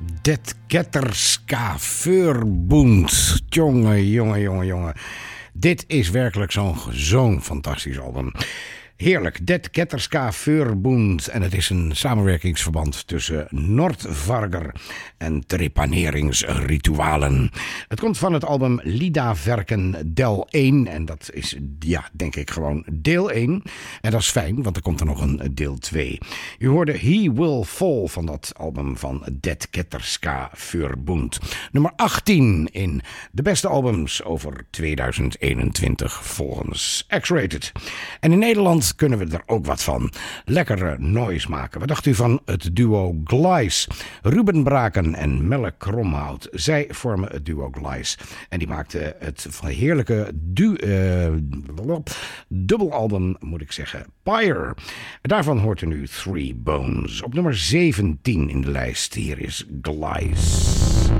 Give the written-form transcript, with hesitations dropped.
Det Ketterska Verbund. Jongen. Dit is werkelijk zo'n fantastisch album. Heerlijk, Det Ketterska Verbund. En het is een samenwerkingsverband tussen Nordvarger en trepaneringsritualen. Het komt van het album Lidaverken Del 1. En dat is, denk ik gewoon deel 1. En dat is fijn, want er komt er nog een deel 2. U hoorde He Will Fall van dat album van Det Ketterska Verbund. Nummer 18 in de beste albums over 2021 volgens X-Rated. En in Nederland kunnen we er ook wat van. Lekkere noise maken. Wat dacht u van het duo Glice? Ruben Braken en Melle Kromhout. Zij vormen het duo Glice. En die maakten het heerlijke dubbelalbum, moet ik zeggen, Pyre. Daarvan hoort u nu Three Bones. Op nummer 17 in de lijst. Hier is Glice.